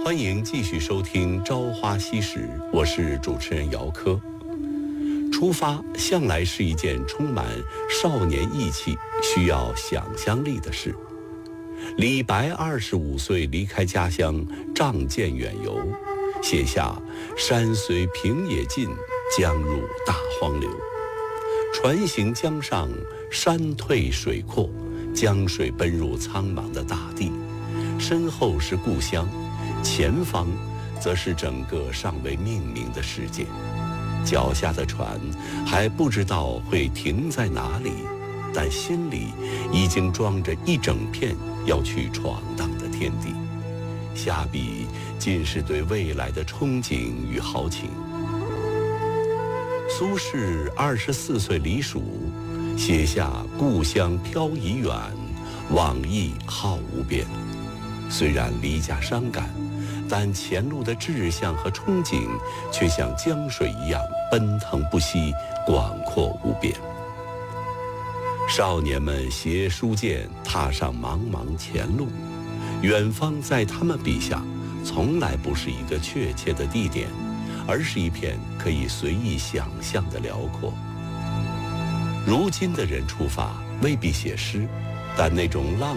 欢迎继续收听《朝花夕拾》，我是主持人姚科。出发向来是一件充满少年意气、需要想象力的事。李白25岁离开家乡，仗剑远游，写下“山随平野尽，江入大荒流”。船行江上，山退水阔，江水奔入苍茫的大地，身后是故乡，前方则是整个尚未命名的世界。脚下的船还不知道会停在哪里，但心里已经装着一整片要去闯荡的天地。下笔尽是对未来的憧憬与豪情。苏轼24岁离蜀，写下“故乡飘已远，往忆好无边”。虽然离家伤感，但前路的志向和憧憬却像江水一样奔腾不息，广阔无边。少年们携书剑，踏上茫茫前路，远方在他们笔下从来不是一个确切的地点，而是一片可以随意想象的辽阔。如今的人出发未必写诗，但那种浪